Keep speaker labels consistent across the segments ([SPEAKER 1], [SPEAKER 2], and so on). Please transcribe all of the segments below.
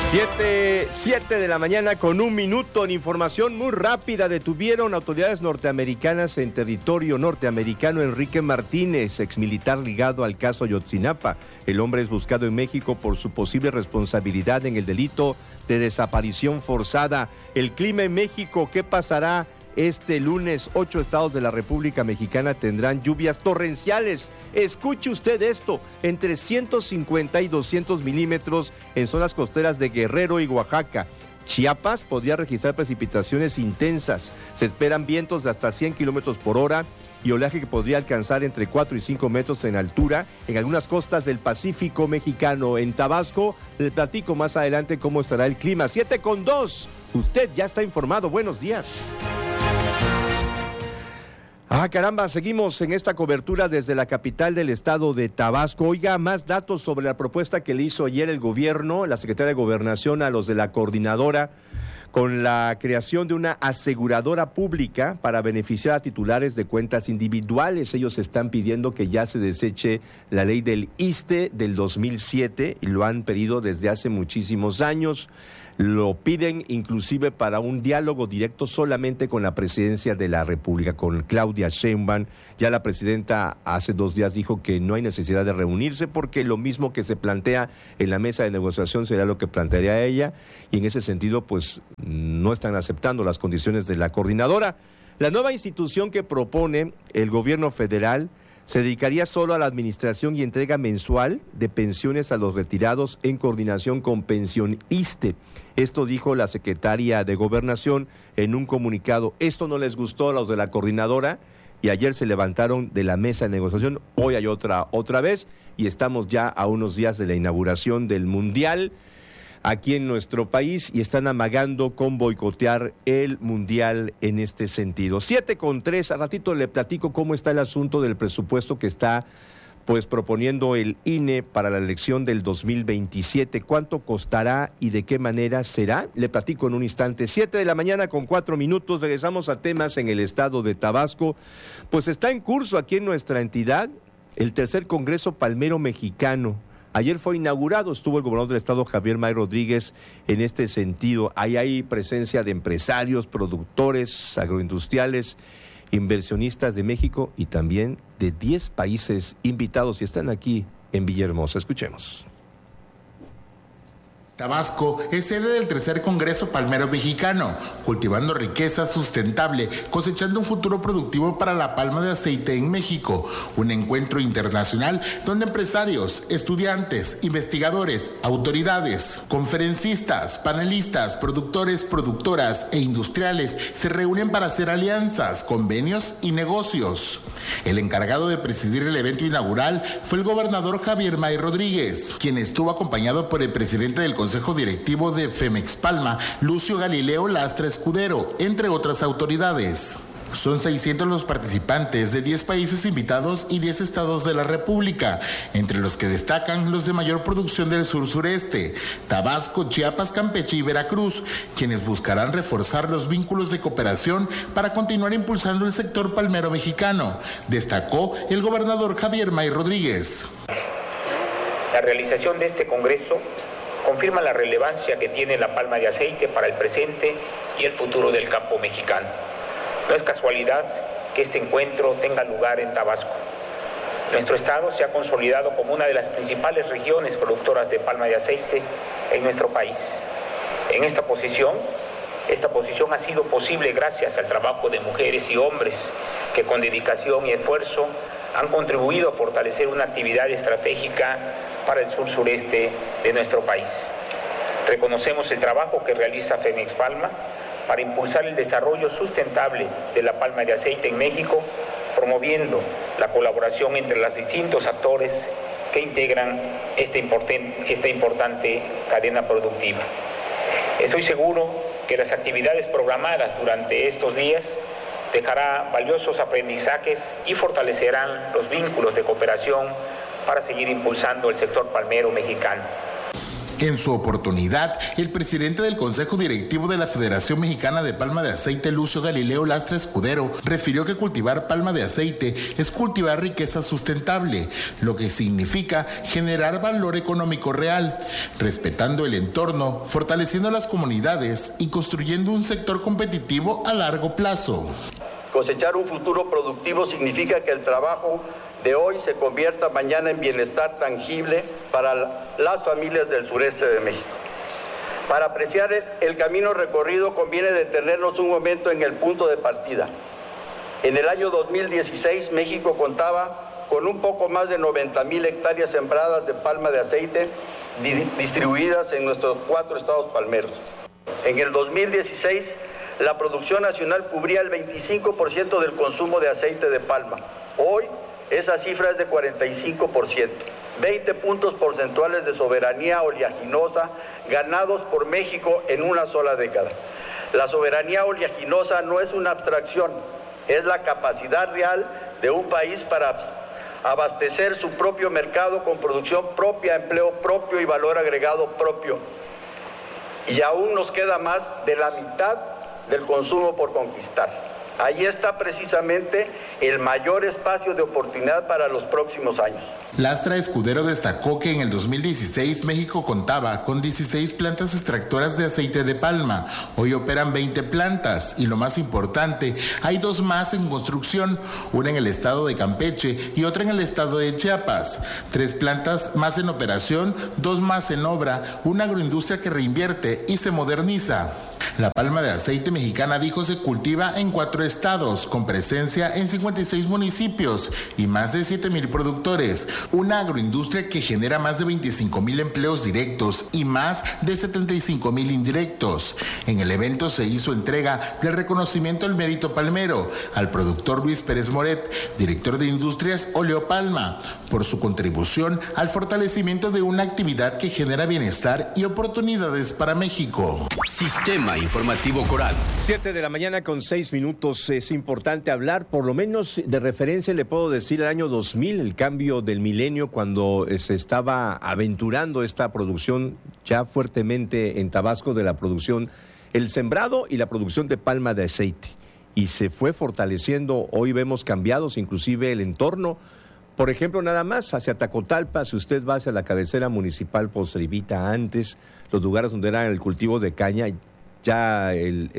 [SPEAKER 1] 7 de la mañana con 1 minuto. En información muy rápida, detuvieron autoridades norteamericanas en territorio norteamericano Enrique Martínez, exmilitar ligado al caso Ayotzinapa. El hombre es buscado en México por su posible responsabilidad en el delito de desaparición forzada. El clima en México, ¿qué pasará? Este lunes, 8 estados de la República Mexicana tendrán lluvias torrenciales. Escuche usted esto, entre 150 y 200 milímetros en zonas costeras de Guerrero y Oaxaca. Chiapas podría registrar precipitaciones intensas. Se esperan vientos de hasta 100 kilómetros por hora y oleaje que podría alcanzar entre 4 y 5 metros en altura en algunas costas del Pacífico mexicano. En Tabasco, le platico más adelante cómo estará el clima. 7:02. Usted ya está informado. Buenos días. Caramba, seguimos en esta cobertura desde la capital del estado de Tabasco. Oiga, más datos sobre la propuesta que le hizo ayer el gobierno, la Secretaría de Gobernación, a los de la coordinadora, con la creación de una aseguradora pública para beneficiar a titulares de cuentas individuales. Ellos están pidiendo que ya se deseche la ley del ISSSTE del 2007 y lo han pedido desde hace muchísimos años. Lo piden inclusive para un diálogo directo solamente con la presidencia de la República, con Claudia Sheinbaum. Ya la presidenta hace 2 días dijo que no hay necesidad de reunirse porque lo mismo que se plantea en la mesa de negociación será lo que plantearía ella, y en ese sentido pues no están aceptando las condiciones de la coordinadora. La nueva institución que propone el gobierno federal se dedicaría solo a la administración y entrega mensual de pensiones a los retirados en coordinación con Pensión ISSSTE. Esto dijo la secretaria de Gobernación en un comunicado. Esto no les gustó a los de la coordinadora y ayer se levantaron de la mesa de negociación. Hoy hay otra vez y estamos ya a unos días de la inauguración del Mundial aquí en nuestro país y están amagando con boicotear el Mundial en este sentido. 7:03, a ratito le platico cómo está el asunto del presupuesto que está pues proponiendo el INE para la elección del 2027. ¿Cuánto costará y de qué manera será? Le platico en un instante. 7 de la mañana con 4 minutos, regresamos a temas en el estado de Tabasco. Pues está en curso aquí en nuestra entidad el tercer Congreso Palmero Mexicano. Ayer fue inaugurado, estuvo el gobernador del estado Javier May Rodríguez en este sentido. Ahí hay presencia de empresarios, productores, agroindustriales, inversionistas de México y también de 10 países invitados y están aquí en Villahermosa. Escuchemos.
[SPEAKER 2] Tabasco es sede del tercer Congreso Palmero Mexicano, cultivando riqueza sustentable, cosechando un futuro productivo para la palma de aceite en México. Un encuentro internacional donde empresarios, estudiantes, investigadores, autoridades, conferencistas, panelistas, productores, productoras e industriales se reúnen para hacer alianzas, convenios y negocios. El encargado de presidir el evento inaugural fue el gobernador Javier May Rodríguez, quien estuvo acompañado por el presidente del Consejo Directivo de Femex Palma, Lucio Galileo Lastra Escudero, entre otras autoridades. Son 600 los participantes de 10 países invitados y 10 estados de la República, entre los que destacan los de mayor producción del sur-sureste, Tabasco, Chiapas, Campeche y Veracruz, quienes buscarán reforzar los vínculos de cooperación para continuar impulsando el sector palmero mexicano, destacó el gobernador Javier May Rodríguez.
[SPEAKER 3] La realización de este congreso confirma la relevancia que tiene la palma de aceite para el presente y el futuro del campo mexicano. No es casualidad que este encuentro tenga lugar en Tabasco. Nuestro estado se ha consolidado como una de las principales regiones productoras de palma de aceite en nuestro país. En esta posición ha sido posible gracias al trabajo de mujeres y hombres que con dedicación y esfuerzo han contribuido a fortalecer una actividad estratégica para el sur-sureste de nuestro país. Reconocemos el trabajo que realiza Femex Palma para impulsar el desarrollo sustentable de la palma de aceite en México, promoviendo la colaboración entre los distintos actores que integran esta importante cadena productiva. Estoy seguro que las actividades programadas durante estos días dejarán valiosos aprendizajes y fortalecerán los vínculos de cooperación para seguir impulsando el sector palmero mexicano.
[SPEAKER 2] En su oportunidad, el presidente del Consejo Directivo de la Federación Mexicana de Palma de Aceite, Lucio Galileo Lastra Escudero, refirió que cultivar palma de aceite es cultivar riqueza sustentable, lo que significa generar valor económico real, respetando el entorno, fortaleciendo las comunidades y construyendo un sector competitivo a largo plazo.
[SPEAKER 4] Cosechar un futuro productivo significa que el trabajo de hoy se convierta mañana en bienestar tangible para las familias del sureste de México. Para apreciar el camino recorrido conviene detenernos un momento en el punto de partida. En el año 2016 México contaba con un poco más de 90,000 hectáreas sembradas de palma de aceite distribuidas en nuestros 4 estados palmeros. En el 2016 la producción nacional cubría el 25% del consumo de aceite de palma. Hoy esa cifra es de 45%, 20 puntos porcentuales de soberanía oleaginosa ganados por México en una sola década. La soberanía oleaginosa no es una abstracción, es la capacidad real de un país para abastecer su propio mercado con producción propia, empleo propio y valor agregado propio. Y aún nos queda más de la mitad del consumo por conquistar. Ahí está precisamente el mayor espacio de oportunidad para los próximos años.
[SPEAKER 2] Lastra Escudero destacó que en el 2016 México contaba con 16 plantas extractoras de aceite de palma. Hoy operan 20 plantas y lo más importante, hay 2 más en construcción, una en el estado de Campeche y otra en el estado de Chiapas. 3 plantas más en operación, 2 más en obra, una agroindustria que reinvierte y se moderniza. La palma de aceite mexicana, dijo, se cultiva en 4 estados, con presencia en 56 municipios y más de 7,000 productores. Una agroindustria que genera más de 25,000 empleos directos y más de 75,000 indirectos. En el evento se hizo entrega del reconocimiento al mérito palmero al productor Luis Pérez Moret, director de Industrias Oleo Palma, por su contribución al fortalecimiento de una actividad que genera bienestar y oportunidades para México.
[SPEAKER 5] Sistema Informativo Coral.
[SPEAKER 1] 7 de la mañana con 6 minutos. Es importante hablar, por lo menos de referencia le puedo decir, el año 2000, el cambio del milenio, cuando se estaba aventurando esta producción ya fuertemente en Tabasco de la producción, el sembrado y la producción de palma de aceite. Y se fue fortaleciendo. Hoy vemos cambiados inclusive el entorno. Por ejemplo, nada más hacia Tacotalpa, si usted va hacia la cabecera municipal Postrivita, antes, los lugares donde era el cultivo de caña, ya el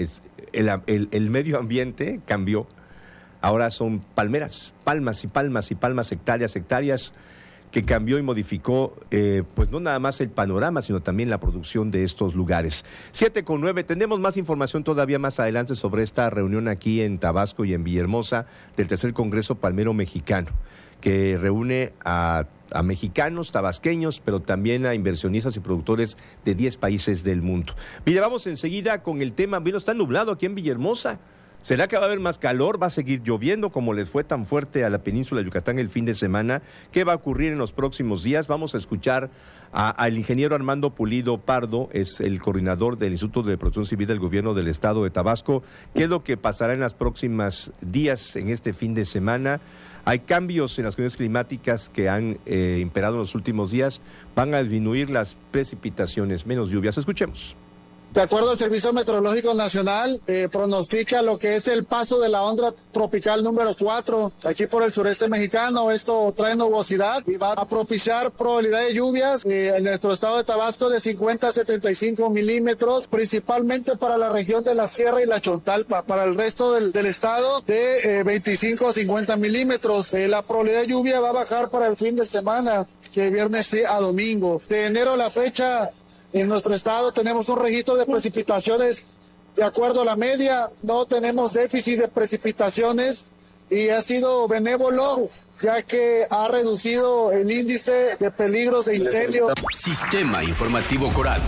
[SPEAKER 1] medio ambiente cambió. Ahora son palmeras, palmas y palmas y palmas, hectáreas, que cambió y modificó, pues no nada más el panorama, sino también la producción de estos lugares. 7:09, tenemos más información todavía más adelante sobre esta reunión aquí en Tabasco y en Villahermosa del Tercer Congreso Palmero Mexicano, que reúne a mexicanos, tabasqueños, pero también a inversionistas y productores de 10 países del mundo. Mire, vamos enseguida con el tema. Mira, está nublado aquí en Villahermosa. ¿Será que va a haber más calor? ¿Va a seguir lloviendo como les fue tan fuerte a la península de Yucatán el fin de semana? ¿Qué va a ocurrir en los próximos días? Vamos a escuchar al ingeniero Armando Pulido Pardo, es el coordinador del Instituto de Protección Civil del Gobierno del Estado de Tabasco. ¿Qué es lo que pasará en los próximos días, en este fin de semana? Hay cambios en las condiciones climáticas que han imperado en los últimos días. Van a disminuir las precipitaciones, menos lluvias. Escuchemos.
[SPEAKER 6] De acuerdo al Servicio Meteorológico Nacional, pronostica lo que es el paso de la onda tropical número 4 aquí por el sureste mexicano. Esto trae nubosidad y va a propiciar probabilidad de lluvias en nuestro estado de Tabasco de 50 a 75 milímetros, principalmente para la región de la Sierra y la Chontalpa. Para el resto del estado de 25 a 50 milímetros. La probabilidad de lluvia va a bajar para el fin de semana, que viernes a domingo. De enero a la fecha, en nuestro estado tenemos un registro de precipitaciones de acuerdo a la media, no tenemos déficit de precipitaciones y ha sido benévolo ya que ha reducido el índice de peligros de incendio.
[SPEAKER 5] Sistema Informativo Coral.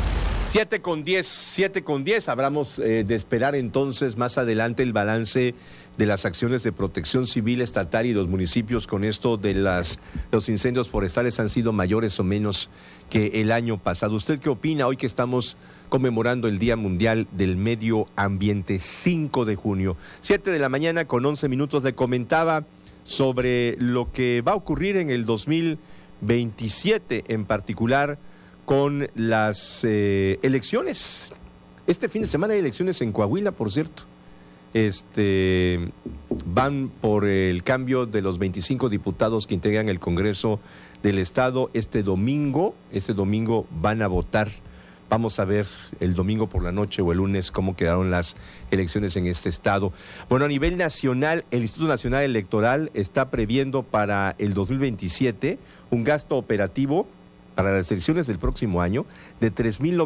[SPEAKER 1] 7:10. Habremos de esperar entonces más adelante el balance de las acciones de protección civil estatal y los municipios con esto de los incendios forestales han sido mayores o menos que el año pasado. ¿Usted qué opina hoy que estamos conmemorando el Día Mundial del Medio Ambiente, 5 de junio? 7 de la mañana con 11 minutos. Le comentaba sobre lo que va a ocurrir en el 2027, en particular con las elecciones. Este fin de semana hay elecciones en Coahuila, por cierto. Van por el cambio de los 25 diputados que integran el Congreso del Estado. Este domingo van a votar. Vamos a ver el domingo por la noche o el lunes cómo quedaron las elecciones en este estado. Bueno, a nivel nacional, el Instituto Nacional Electoral está previendo para el 2027 un gasto operativo para las elecciones del próximo año de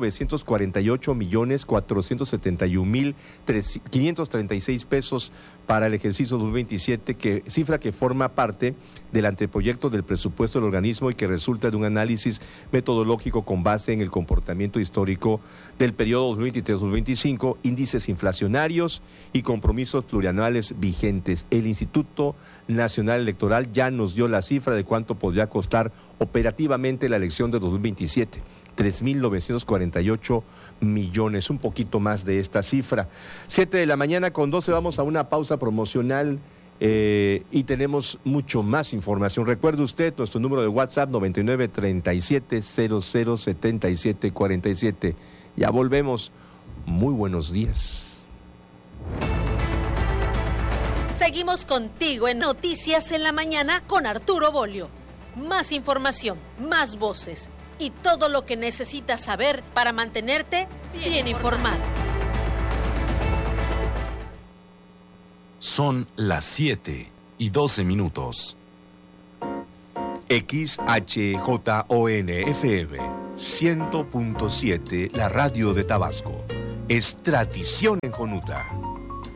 [SPEAKER 1] 3,948,471,536 pesos para el ejercicio 2027, cifra que forma parte del anteproyecto del presupuesto del organismo y que resulta de un análisis metodológico con base en el comportamiento histórico del periodo 2023-2025, índices inflacionarios y compromisos plurianuales vigentes. El Instituto Nacional Electoral ya nos dio la cifra de cuánto podría costar operativamente la elección de 2027, 3,948 millones, un poquito más de esta cifra. 7:12 a.m, vamos a una pausa promocional y tenemos mucho más información. Recuerde usted nuestro número de WhatsApp 9937007747. Ya volvemos. Muy buenos días.
[SPEAKER 7] Seguimos contigo en Noticias en la Mañana con Arturo Bolio. Más información, más voces y todo lo que necesitas saber para mantenerte bien informado.
[SPEAKER 8] Son las 7:12.
[SPEAKER 5] XHJON-FM 100.7, la radio de Tabasco. Es tradición en Jonuta.